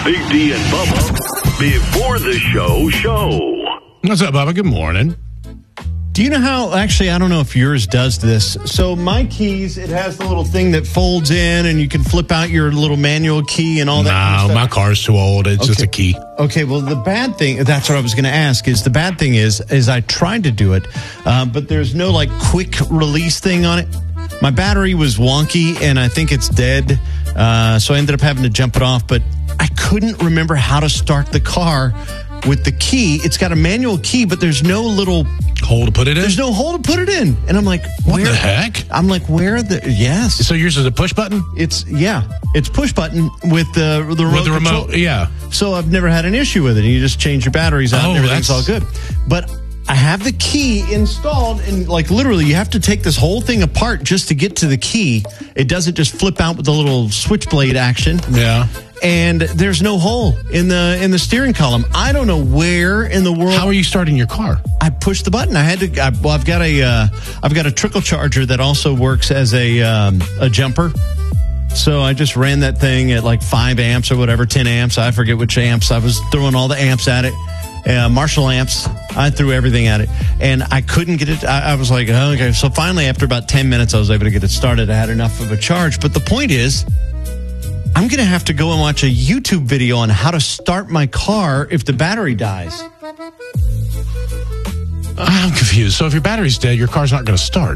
Big D and Bubba before the show. What's up, Bubba? Good morning. Do you know how, actually, I don't know if yours does this. So my keys, it has the little thing that folds in and you can flip out your little manual key and all that kind of No, stuff. my car's too old. It's just a key. Okay, well, the bad thing, that's what I was going to ask, is the bad thing is I tried to do it, but there's no, like, quick release thing on it. My battery was wonky, and I think it's dead, so I ended up having to jump it off, but I couldn't remember how to start the car with the key. It's got a manual key, but there's no little hole to put it in? There's no hole to put it in. And I'm like, what the heck? I'm like, where are the... Yes. So yours is a push button? It's push button with the remote. With the remote, control. yeah. So I've never had an issue with it. You just change your batteries out and everything's all good. But I have the key installed, and like literally you have to take this whole thing apart just to get to the key. It doesn't just flip out with the little switchblade action. Yeah. And there's no hole in the steering column. I don't know where in the world. How are you starting your car? I pushed the button. I've got a trickle charger that also works as a jumper. So I just ran that thing at like 5 amps or whatever, 10 amps. I forget which amps. I was throwing all the amps at it. Marshall amps. I threw everything at it, and I couldn't get it. I was like, oh, okay. So finally, after about 10 minutes, I was able to get it started. I had enough of a charge. But the point is, I'm going to have to go and watch a YouTube video on how to start my car if the battery dies. I'm confused. So if your battery's dead, your car's not going to start.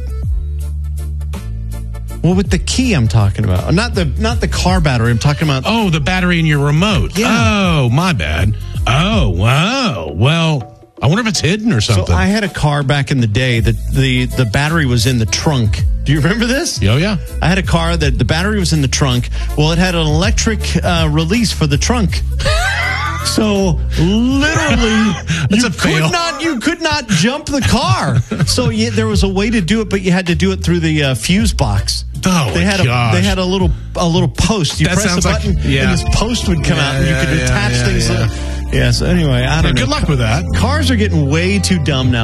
Well, with the key I'm talking about. Not the car battery. I'm talking about... Oh, the battery in your remote. Yeah. Oh, my bad. Oh, wow. Well, I wonder if it's hidden or something. So I had a car back in the day that the battery was in the trunk. Do you remember this? Oh, yeah. I had a car that the battery was in the trunk. Well, it had an electric release for the trunk. So literally, you could not jump the car. So there was a way to do it, but you had to do it through the fuse box. Oh, they had a little post. You press the button, and this post would come out, and you could attach things. Yeah. So anyway, I don't know. Good luck with that. Cars are getting way too dumb now.